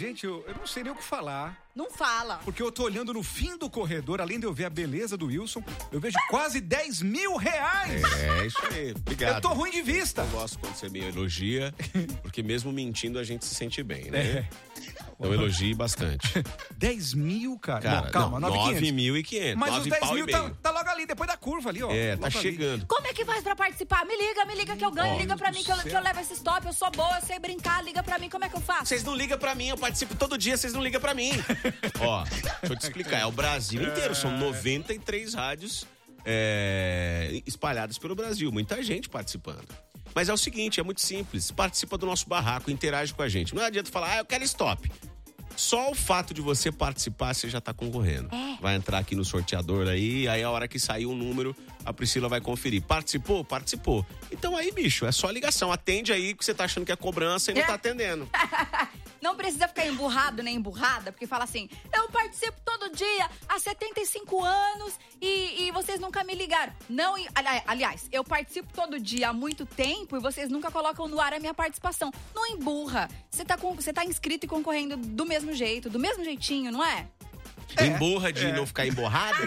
Gente, eu não sei nem o que falar. Não fala. Porque eu tô olhando no fim do corredor, além de eu ver a beleza do Wilson, eu vejo quase 10 mil reais. É, isso aí. Obrigado. Eu tô ruim de vista. Eu gosto quando você me elogia, porque mesmo mentindo a gente se sente bem, né? Então elogie bastante. 10 mil, cara? Cara, não, calma, 9.500. Mas os 10 mil tá tá logo ali, depois da curva ali, ó. É, tá logo chegando. ali. Como é que faz pra participar? Me liga que eu ganho. Liga pra mim que eu levo esse stop. Eu sou boa, eu sei brincar. Liga pra mim, como é que eu faço? Vocês não ligam pra mim, eu participo todo dia, vocês não ligam pra mim. Ó, deixa eu te explicar, é o Brasil inteiro, são 93 rádios espalhadas pelo Brasil, muita gente participando. Mas é o seguinte, é muito simples, participa do nosso barraco, interage com a gente. Não adianta falar, eu quero stop. Só o fato de você participar, você já tá concorrendo. Vai entrar aqui no sorteador aí a hora que sair o número, a Priscila vai conferir. Participou? Participou. Então aí, bicho, é só ligação. Atende aí, que você tá achando que é cobrança e não tá atendendo. Não precisa ficar emburrado nem emburrada, porque fala assim, eu participo todo dia há 75 anos e vocês nunca me ligaram. Não, aliás, eu participo todo dia há muito tempo e vocês nunca colocam no ar a minha participação. Não emburra. Você tá inscrito e concorrendo do mesmo jeito, do mesmo jeitinho, não é? Emburra de não ficar emborrado?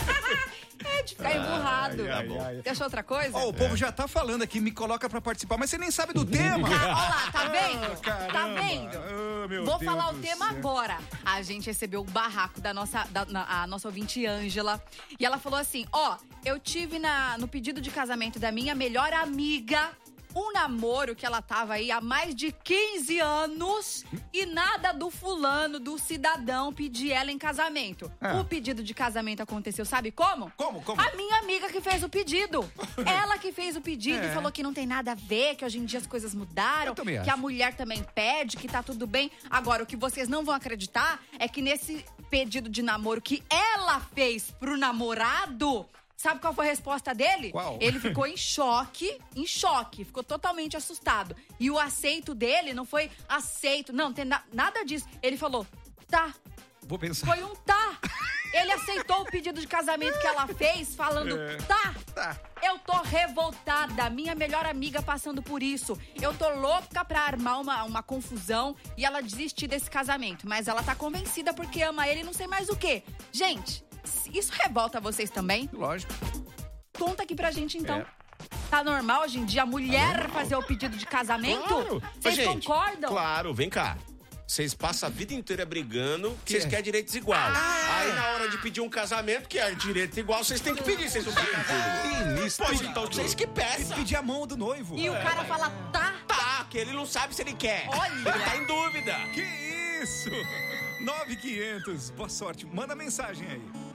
É, de ficar emburrado. Você achou outra coisa? Ó, o povo já tá falando aqui, me coloca pra participar, mas você nem sabe do tema. Olha lá, tá vendo? Caramba. Tá vendo? Meu Vou Deus falar o do tema céu. agora. A gente recebeu o barraco da a nossa ouvinte Ângela. E ela falou assim, ó, eu tive no pedido de casamento da minha melhor amiga um namoro que ela tava aí há mais de 15 anos e nada do fulano, do cidadão, pedir ela em casamento. O pedido de casamento aconteceu, sabe como? Como? A minha amiga que fez o pedido. Ela que fez o pedido e falou que não tem nada a ver, que hoje em dia as coisas mudaram, Eu também que acho. a mulher também pede, que tá tudo bem. Agora, o que vocês não vão acreditar é que nesse pedido de namoro que ela fez pro namorado... Sabe qual foi a resposta dele? Qual? Ele ficou em choque, ficou totalmente assustado. E o aceito dele não foi aceito, não tem nada disso. Ele falou, tá. Vou pensar. Foi um tá. Ele aceitou o pedido de casamento que ela fez, falando, tá. Eu tô revoltada, minha melhor amiga passando por isso. Eu tô louca pra armar uma confusão e ela desistir desse casamento. Mas ela tá convencida porque ama ele e não sei mais o quê. Gente... Isso revolta vocês também? Lógico. Conta aqui pra gente, então. Tá normal hoje em dia a mulher fazer o pedido de casamento? Claro. Vocês Gente, concordam? Claro, vem cá. Vocês passam a vida inteira brigando que vocês querem direitos iguais. Aí na hora de pedir um casamento, que é direito igual, vocês têm que pedir, vocês não querem pedir. Pois então, vocês que peçam. Pedir a mão do noivo. E o cara fala, tá. Tá, que ele não sabe se ele quer. Olha. Ele tá em dúvida. Que isso? 9.500. Boa sorte. Manda mensagem aí.